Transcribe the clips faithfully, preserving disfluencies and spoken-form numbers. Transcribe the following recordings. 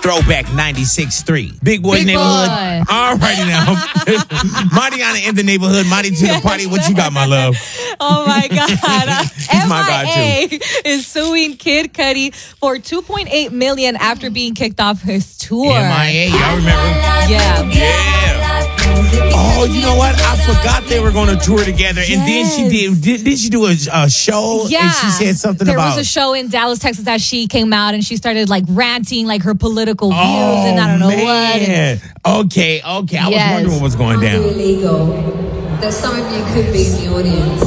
Throwback ninety-six point three. Big Boy's Big Neighborhood. Boy. All righty now. Mariana in the neighborhood. Marty to the party. What you got, my love? Oh, my God. He's my guy, M I A is suing Kid Cudi for two point eight million dollars after being kicked off his tour. M I A, y'all remember? Yeah. Yeah. Oh, you know what? I forgot they were going to tour together. And then she did, did, did she do a, a show? Yeah. And she said something there about... There was a show in Dallas, Texas that she came out and she started like ranting like her political views oh, and I don't know man. what. And, okay, okay. I yes. was wondering what was going down. Illegal. That some of you could be in the audience.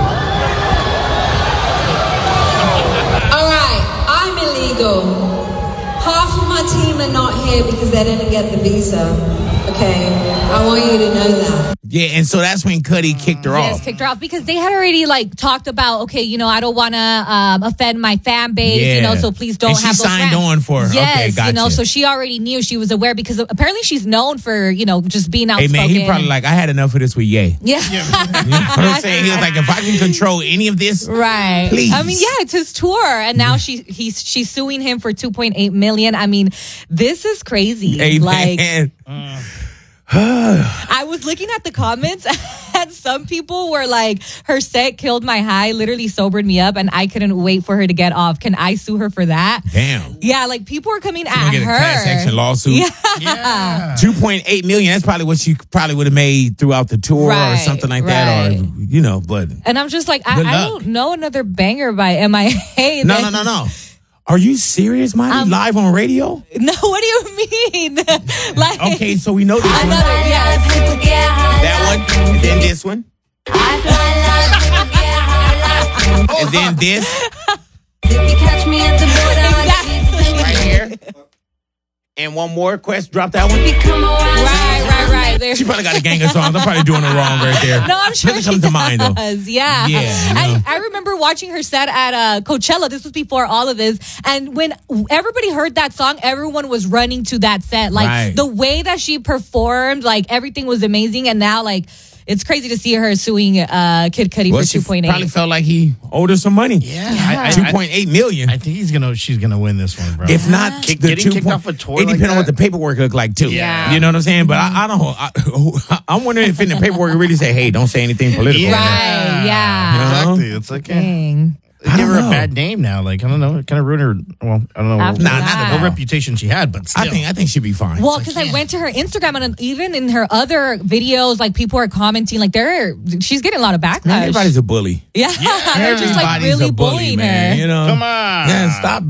All right, I'm illegal. Half of my team are not here because they didn't get the visa. Okay, I want you to know that. Yeah, and so that's when Cudi kicked her yes, off. kicked her off because they had already like talked about, okay, you know, I don't want to um, offend my fan base, Yeah. you know, so please don't And she have those signed rants. on for her. Yes, Okay, gotcha. you know, so she already knew, she was aware because apparently she's known for, you know, just being Hey, outspoken. man, he probably like, I had enough of this with Ye. Yeah. You know what I'm saying? He was like, if I can control any of this, right. please. I mean, yeah, it's his tour, and now she he's she's suing him for two point eight million. I mean, this is crazy. Hey, like, man. I was looking at the comments, and some people were like, "Her set killed my high, literally sobered me up, and I couldn't wait for her to get off. Can I sue her for that?" Damn. Yeah, like people are coming She's at gonna get her. a class action lawsuit. Yeah. Yeah. two point eight million. That's probably what she probably would have made throughout the tour or Right, something like that. Or, right. you know, but. And I'm just like, I, Good I luck. don't know another banger by M I A. No, that- no, no, no. Are you serious, Monty? Um, Live on radio? No, what do you mean? Like, Okay, so we know this one. another, yes. That one, and then this one, and then this Exactly. right here, and one more. Quest, drop that one. Right, right, right. There. She probably got a gang of songs. I'm probably doing it wrong right there. No, I'm sure Nothing she comes to mind though. does. Yeah. Yeah, no. I, I remember watching her set at uh, Coachella. This was before all of this. And when everybody heard that song, everyone was running to that set. Like Right. the way that she performed, like everything was amazing. And now, like, it's crazy to see her suing uh, Kid Cudi Well, for she two point eight. probably felt like he owed her some money. Yeah. I, I, two I, point eight million. I think he's gonna. She's gonna win this one, bro. If not, Kick- the getting two kicked point- off a tour It like depends on what that? the paperwork look like too. Yeah. You know what I'm saying? But I, I don't. I, I'm wondering if in the paperwork it really say, "Hey, don't say anything political." Yeah. Right, yeah. You know? Exactly. It's like eh, Dang. they I give don't her know. a bad name now. Like I don't know. It kind of ruined her. Well, I don't know. After Nah, not that. at all. What reputation she had, but still. I think I think she'd be fine. Well, because I went to her Instagram and even in her other videos, like people are commenting, like they're she's getting a lot of backlash. Man, everybody's a bully. yeah, they're just like Everybody's really a bully, bullying man. her. You know, Come on. Yeah, stop